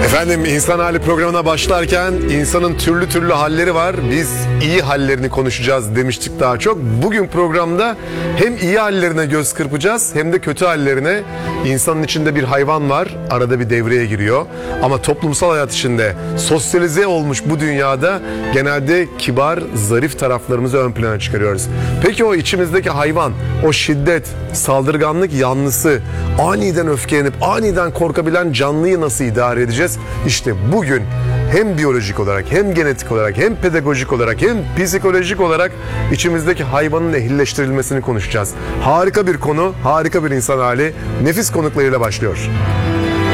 Efendim İnsan Hali programına başlarken insanın türlü türlü halleri var. Biz iyi hallerini konuşacağız demiştik daha çok. Bugün programda hem iyi hallerine göz kırpacağız hem de kötü hallerine. İnsanın içinde bir hayvan var, arada bir devreye giriyor. Ama toplumsal hayat içinde sosyalize olmuş bu dünyada genelde kibar, zarif taraflarımızı ön plana çıkarıyoruz. Peki o içimizdeki hayvan, o şiddet, saldırganlık yanlısı, aniden öfkelenip aniden korkabilen canlıyı nasıl idare edeceğiz? İşte bugün hem biyolojik olarak hem genetik olarak hem pedagojik olarak hem psikolojik olarak içimizdeki hayvanın ehlileştirilmesini konuşacağız. Harika bir konu, harika bir insan hali, nefis konuklarıyla başlıyor.